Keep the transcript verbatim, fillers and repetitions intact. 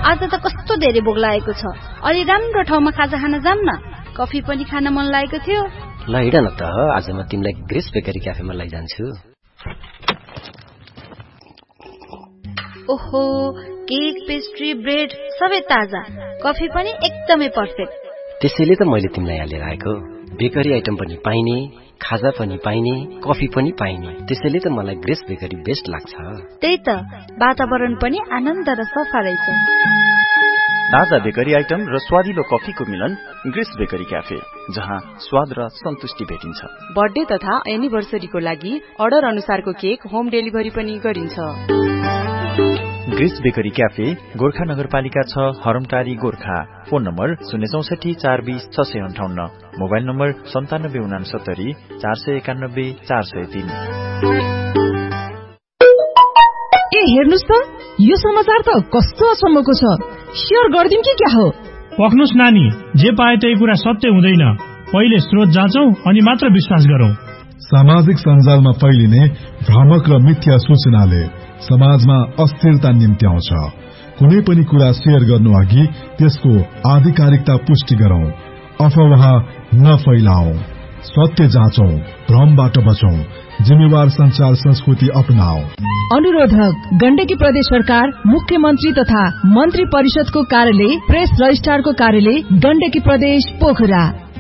आज त कस्तो धेरै भोक लागेको छ। अलि राम्रो ठाउँमा खाजा खान जाऊँ न। कफी पनि खान मन लागेको थियो। ल हिँड न त, आज म तिमीलाई ग्रेस बेकरी क्याफेमा लैजान्छु। ओहो, केक, पेस्ट्री, ब्रेड सबै ताजा, कफी पनि एकदमै पर्फेक्ट। त्यसैले त मैले तिमीलाई यहाँ लिएर आएको। बेकरी आइटम पनि पाइने, खाजा पनि पाइने, कफी पनि पाइने, त्यसैले त मलाई ग्रेस बेकरी बेस्ट लाग्छ। त्यही त, वातावरण पनि आनन्द र सफा रहेछ। ताजा बेकरी आइटम र स्वादिलो कफीको मिलन ग्रेस बेकरी क्याफे, जहाँ स्वाद र सन्तुष्टि भेटिन्छ। बर्थडे तथा एनिभर्सरीको लागि अर्डर अनुसारको केक होम डेलिभरी पनि गरिन्छ। ग्रेस बेकरी क्याफे, गोर्खा नगरपालिका छ, हरमटारी, गोर्खा। फोन नम्बर शून्य चौसठी चार बीस छ सय अन्ठाउन्न, मोबाइल नम्बर सन्तानब्बे उनासत्तरी चार सय एकानब्बे चार सय तीन। ए हेर्नुस् त, यो समाचार त कस्तो अचम्मको छ। शेयर गर्दिम कि क्या हो? पक्नुस् नानी, जे पाए त्यही कुरा सत्य हुँदैन। पहिले स्रोत जाँचौं अनि मात्र विश्वास गरौं। सामाजिक सञ्जालमा फैलिने भ्रामक र मिथ्या सूचनाले समाजमा अस्थिरता निम्त्याउँछ। कुनै पनि कुरा शेयर गर्नु अघि त्यसको आधिकारिकता पुष्टि गरौं। अफवाह नफैलाऊ, सत्य जाँचौं, भ्रमबाट बचौं, जिम्मेवार संचार संस्कृति अपनाऊ। अनुरोधक गण्डकी प्रदेश सरकार, मुख्यमन्त्री तथा मन्त्री परिषदको कार्यालय, प्रेस रजिस्ट्रारको कार्यालय, गण्डकी प्रदेश, पोखरा।